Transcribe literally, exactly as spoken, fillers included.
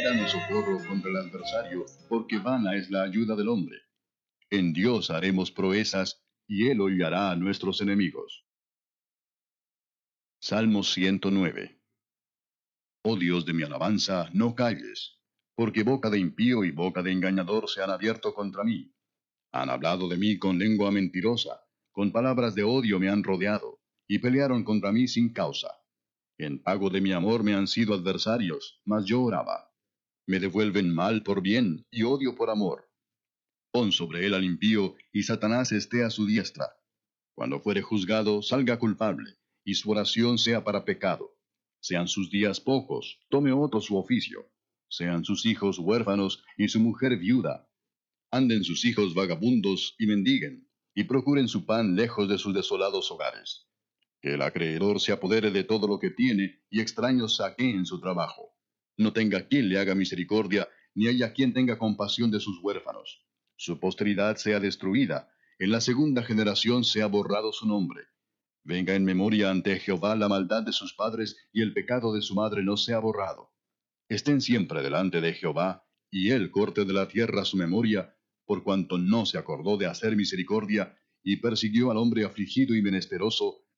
venga mi socorro contra el adversario, porque vana es la ayuda del hombre. En Dios haremos proezas, y Él hollará a nuestros enemigos. Salmo ciento nueve. Oh Dios de mi alabanza, no calles, porque boca de impío y boca de engañador se han abierto contra mí. Han hablado de mí con lengua mentirosa, con palabras de odio me han rodeado, y pelearon contra mí sin causa. En pago de mi amor me han sido adversarios, mas yo oraba. Me devuelven mal por bien, y odio por amor. Pon sobre él al impío, y Satanás esté a su diestra. Cuando fuere juzgado, salga culpable, y su oración sea para pecado. Sean sus días pocos, tome otro su oficio. Sean sus hijos huérfanos, y su mujer viuda. Anden sus hijos vagabundos, y mendiguen, y procuren su pan lejos de sus desolados hogares. Que el acreedor se apodere de todo lo que tiene, y extraños saqueen su trabajo. No tenga quien le haga misericordia, ni haya quien tenga compasión de sus huérfanos. Su posteridad sea destruida, en la segunda generación sea borrado su nombre. Venga en memoria ante Jehová la maldad de sus padres, y el pecado de su madre no sea borrado. Estén siempre delante de Jehová, y él corte de la tierra su memoria, por cuanto no se acordó de hacer misericordia, y persiguió al hombre afligido y menesteroso,